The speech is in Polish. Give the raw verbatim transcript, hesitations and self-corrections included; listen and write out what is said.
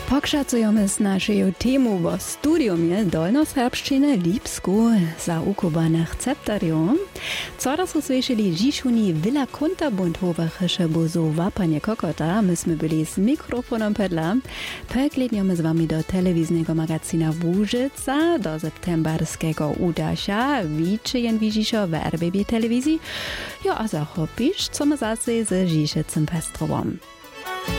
Pokračujemy z naszej temu w studiumie dolnoserbszczyny Lipsku za ukubanych receptorium. Co su słyszeli dziszuni wiele kontabuntowych szybuzu wapanie kokota. Myśmy byli z mikrofonem pedla. Pekledniemy z wami do telewiznego magazyna Wóżyca, do septemberskiego udasia. Wiczyjen widziszo w R B B telewizji. Jo, a zachopisz, co my zase z Żiszycem Pestrowom.